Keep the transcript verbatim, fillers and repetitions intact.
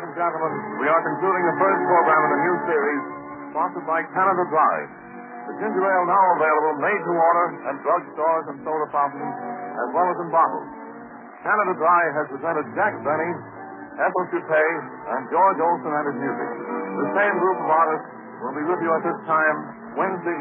and gentlemen, we are concluding the first program in a new series sponsored by Canada Dry. The ginger ale now available made to order at drugstores and soda fountains, as well as in bottles. Canada Dry has presented Jack Benny, Ethel Chuppé, and George Olson and his music. The same group of artists will be with you at this time Wednesday